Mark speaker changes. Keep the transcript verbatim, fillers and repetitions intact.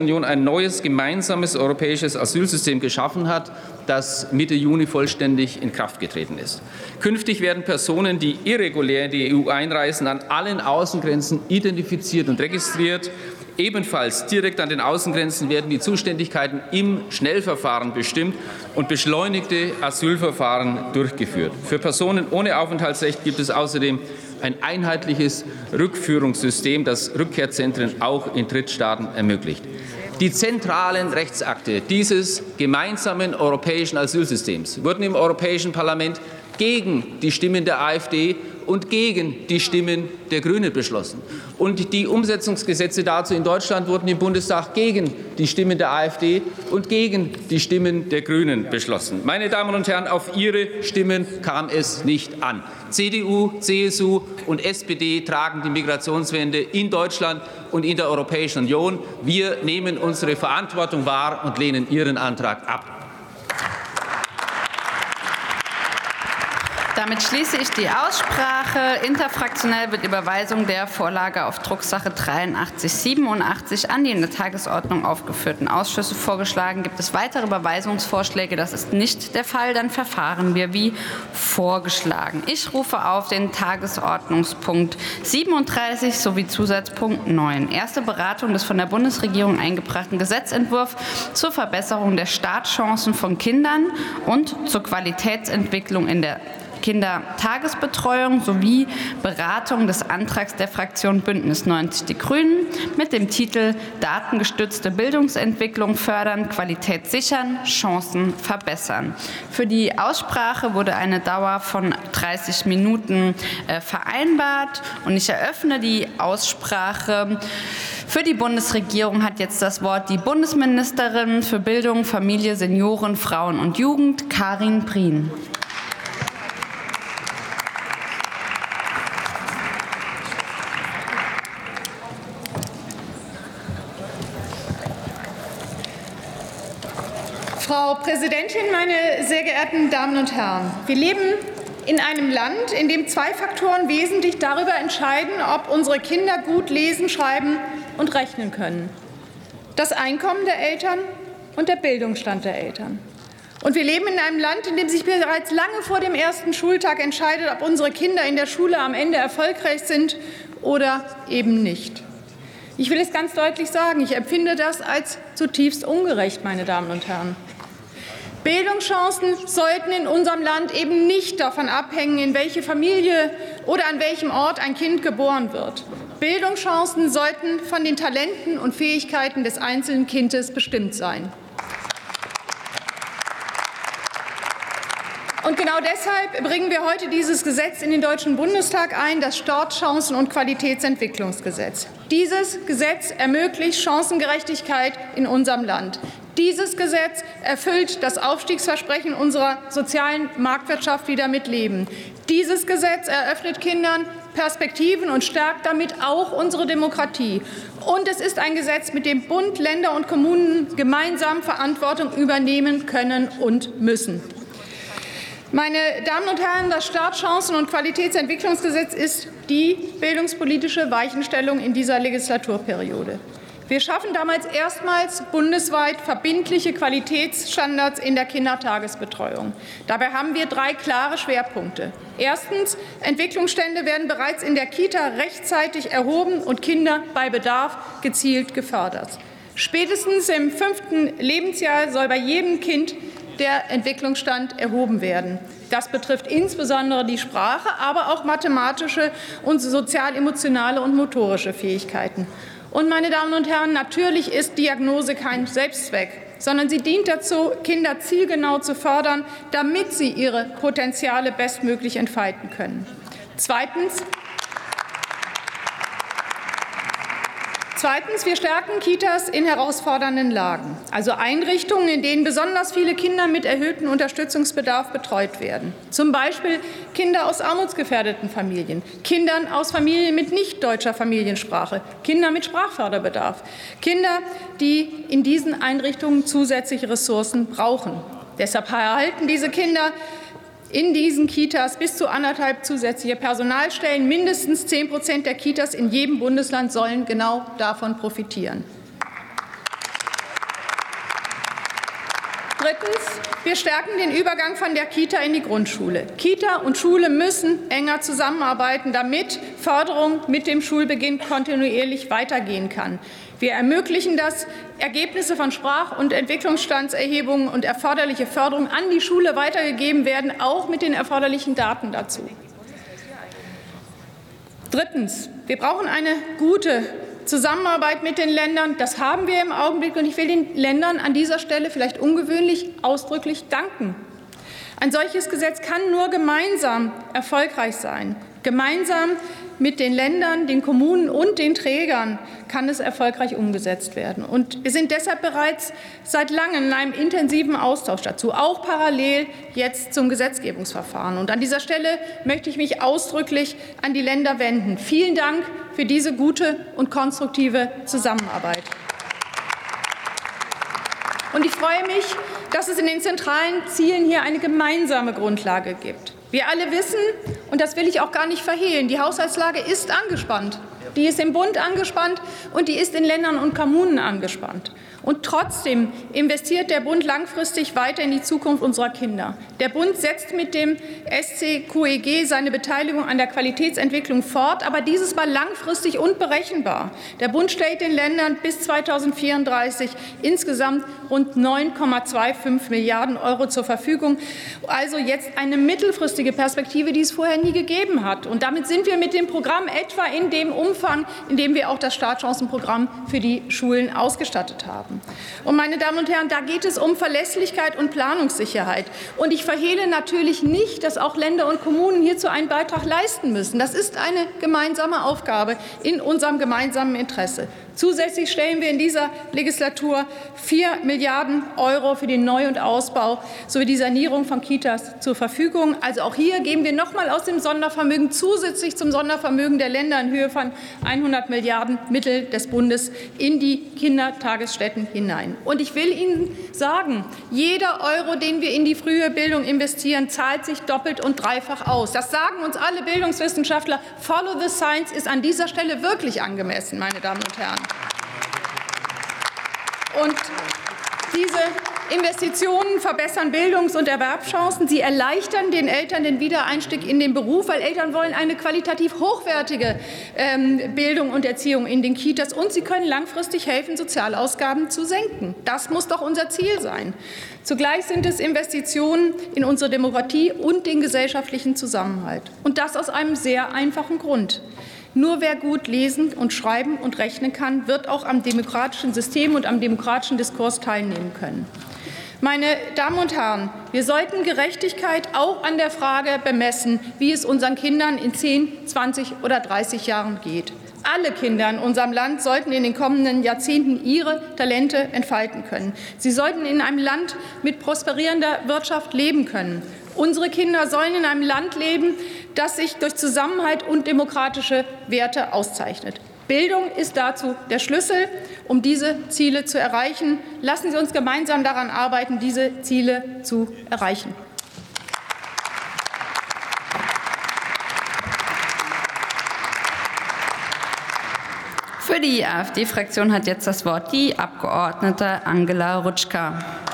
Speaker 1: Union ein neues gemeinsames europäisches Asylsystem geschaffen hat, das Mitte Juni vollständig in Kraft getreten ist. Künftig werden Personen, die irregulär in die E U einreisen, an allen Außengrenzen identifiziert und registriert. Ebenfalls direkt an den Außengrenzen werden die Zuständigkeiten im Schnellverfahren bestimmt und beschleunigte Asylverfahren durchgeführt. Für Personen ohne Aufenthaltsrecht gibt es außerdem ein einheitliches Rückführungssystem, das Rückkehrzentren auch in Drittstaaten ermöglicht. Die zentralen Rechtsakte dieses gemeinsamen europäischen Asylsystems wurden im Europäischen Parlament gegen die Stimmen der AfD und gegen die Stimmen der Grünen beschlossen. Und die Umsetzungsgesetze dazu in Deutschland wurden im Bundestag gegen die Stimmen der AfD und gegen die Stimmen der Grünen beschlossen. Meine Damen und Herren, auf Ihre Stimmen kam es nicht an. C D U, C S U und S P D tragen die Migrationswende in Deutschland und in der Europäischen Union. Wir nehmen unsere Verantwortung wahr und lehnen Ihren Antrag ab.
Speaker 2: Damit schließe ich die Aussprache. Interfraktionell wird Überweisung der Vorlage auf Drucksache dreiundachtzig siebenundachtzig an die in der Tagesordnung aufgeführten Ausschüsse vorgeschlagen. Gibt es weitere Überweisungsvorschläge? Das ist nicht der Fall. Dann verfahren wir wie vorgeschlagen. Ich rufe auf den Tagesordnungspunkt siebenunddreißig sowie Zusatzpunkt neun. Erste Beratung des von der Bundesregierung eingebrachten Gesetzentwurfs zur Verbesserung der Startchancen von Kindern und zur Qualitätsentwicklung in der Kindertagesbetreuung sowie Beratung des Antrags der Fraktion Bündnis neunzig Die Grünen mit dem Titel Datengestützte Bildungsentwicklung fördern, Qualität sichern, Chancen verbessern. Für die Aussprache wurde eine Dauer von dreißig Minuten äh, vereinbart und ich eröffne die Aussprache. Für die Bundesregierung hat jetzt das Wort die Bundesministerin für Bildung, Familie, Senioren, Frauen und Jugend, Karin Prien.
Speaker 3: Frau Präsidentin, meine sehr geehrten Damen und Herren! Wir leben in einem Land, in dem zwei Faktoren wesentlich darüber entscheiden, ob unsere Kinder gut lesen, schreiben und rechnen können: das Einkommen der Eltern und der Bildungsstand der Eltern. Und wir leben in einem Land, in dem sich bereits lange vor dem ersten Schultag entscheidet, ob unsere Kinder in der Schule am Ende erfolgreich sind oder eben nicht. Ich will es ganz deutlich sagen, ich empfinde das als zutiefst ungerecht, meine Damen und Herren. Bildungschancen sollten in unserem Land eben nicht davon abhängen, in welche Familie oder an welchem Ort ein Kind geboren wird. Bildungschancen sollten von den Talenten und Fähigkeiten des einzelnen Kindes bestimmt sein. Und genau deshalb bringen wir heute dieses Gesetz in den Deutschen Bundestag ein, das Startchancen- und Qualitätsentwicklungsgesetz. Dieses Gesetz ermöglicht Chancengerechtigkeit in unserem Land. Dieses Gesetz erfüllt das Aufstiegsversprechen unserer sozialen Marktwirtschaft wieder mit Leben. Dieses Gesetz eröffnet Kindern Perspektiven und stärkt damit auch unsere Demokratie. Und es ist ein Gesetz, mit dem Bund, Länder und Kommunen gemeinsam Verantwortung übernehmen können und müssen. Meine Damen und Herren, das Startchancen- und Qualitätsentwicklungsgesetz ist die bildungspolitische Weichenstellung in dieser Legislaturperiode. Wir schaffen damals erstmals bundesweit verbindliche Qualitätsstandards in der Kindertagesbetreuung. Dabei haben wir drei klare Schwerpunkte. Erstens, Entwicklungsstände werden bereits in der Kita rechtzeitig erhoben und Kinder bei Bedarf gezielt gefördert. Spätestens im fünften Lebensjahr soll bei jedem Kind der Entwicklungsstand erhoben werden. Das betrifft insbesondere die Sprache, aber auch mathematische und sozial-emotionale und motorische Fähigkeiten. Und, meine Damen und Herren, natürlich ist Diagnose kein Selbstzweck, sondern sie dient dazu, Kinder zielgenau zu fördern, damit sie ihre Potenziale bestmöglich entfalten können. Zweitens, Zweitens, wir stärken Kitas in herausfordernden Lagen, also Einrichtungen, in denen besonders viele Kinder mit erhöhtem Unterstützungsbedarf betreut werden. Zum Beispiel Kinder aus armutsgefährdeten Familien, Kindern aus Familien mit nicht deutscher Familiensprache, Kinder mit Sprachförderbedarf, Kinder, die in diesen Einrichtungen zusätzliche Ressourcen brauchen. Deshalb erhalten diese Kinder in diesen Kitas bis zu anderthalb zusätzliche Personalstellen. Mindestens zehn Prozent der Kitas in jedem Bundesland sollen genau davon profitieren. Drittens, wir stärken den Übergang von der Kita in die Grundschule. Kita und Schule müssen enger zusammenarbeiten, damit Förderung mit dem Schulbeginn kontinuierlich weitergehen kann. Wir ermöglichen das, Ergebnisse von Sprach- und Entwicklungsstandserhebungen und erforderliche Förderung an die Schule weitergegeben werden, auch mit den erforderlichen Daten dazu. Drittens, wir brauchen eine gute Zusammenarbeit mit den Ländern. Das haben wir im Augenblick, und ich will den Ländern an dieser Stelle vielleicht ungewöhnlich ausdrücklich danken. Ein solches Gesetz kann nur gemeinsam erfolgreich sein. Gemeinsam mit den Ländern, den Kommunen und den Trägern kann es erfolgreich umgesetzt werden. Und wir sind deshalb bereits seit langem in einem intensiven Austausch dazu, auch parallel jetzt zum Gesetzgebungsverfahren. Und an dieser Stelle möchte ich mich ausdrücklich an die Länder wenden. Vielen Dank für diese gute und konstruktive Zusammenarbeit. Und ich freue mich, dass es in den zentralen Zielen hier eine gemeinsame Grundlage gibt. Wir alle wissen, und das will ich auch gar nicht verhehlen, die Haushaltslage ist angespannt. Die ist im Bund angespannt und die ist in Ländern und Kommunen angespannt. Und trotzdem investiert der Bund langfristig weiter in die Zukunft unserer Kinder. Der Bund setzt mit dem S C Q E G seine Beteiligung an der Qualitätsentwicklung fort, aber dieses Mal langfristig und berechenbar. Der Bund stellt den Ländern bis zweitausendvierunddreißig insgesamt rund neun Komma fünfundzwanzig Milliarden Euro zur Verfügung. Also jetzt eine mittelfristige Perspektive, die es vorher nie gegeben hat. Und damit sind wir mit dem Programm etwa in dem Umfang, in dem wir auch das Startchancenprogramm für die Schulen ausgestattet haben. Und meine Damen und Herren, da geht es um Verlässlichkeit und Planungssicherheit. Und ich verhehle natürlich nicht, dass auch Länder und Kommunen hierzu einen Beitrag leisten müssen. Das ist eine gemeinsame Aufgabe in unserem gemeinsamen Interesse. Zusätzlich stellen wir in dieser Legislatur vier Milliarden Euro für den Neu- und Ausbau sowie die Sanierung von Kitas zur Verfügung. Also auch hier geben wir noch mal aus dem Sondervermögen zusätzlich zum Sondervermögen der Länder in Höhe von hundert Milliarden Mittel des Bundes in die Kindertagesstätten hinein. Und ich will Ihnen sagen, jeder Euro, den wir in die frühe Bildung investieren, zahlt sich doppelt und dreifach aus. Das sagen uns alle Bildungswissenschaftler. Follow the Science ist an dieser Stelle wirklich angemessen, meine Damen und Herren. Und diese Investitionen verbessern Bildungs- und Erwerbschancen. Sie erleichtern den Eltern den Wiedereinstieg in den Beruf, weil Eltern wollen eine qualitativ hochwertige ähm, Bildung und Erziehung in den Kitas. Und sie können langfristig helfen, Sozialausgaben zu senken. Das muss doch unser Ziel sein. Zugleich sind es Investitionen in unsere Demokratie und den gesellschaftlichen Zusammenhalt. Und das aus einem sehr einfachen Grund. Nur wer gut lesen und schreiben und rechnen kann, wird auch am demokratischen System und am demokratischen Diskurs teilnehmen können. Meine Damen und Herren, wir sollten Gerechtigkeit auch an der Frage bemessen, wie es unseren Kindern in zehn, zwanzig oder dreißig Jahren geht. Alle Kinder in unserem Land sollten in den kommenden Jahrzehnten ihre Talente entfalten können. Sie sollten in einem Land mit prosperierender Wirtschaft leben können. Unsere Kinder sollen in einem Land leben, das sich durch Zusammenhalt und demokratische Werte auszeichnet. Bildung ist dazu der Schlüssel, um diese Ziele zu erreichen. Lassen Sie uns gemeinsam daran arbeiten, diese Ziele zu erreichen.
Speaker 2: Für die AfD-Fraktion hat jetzt das Wort die Abgeordnete Angela Rutschka.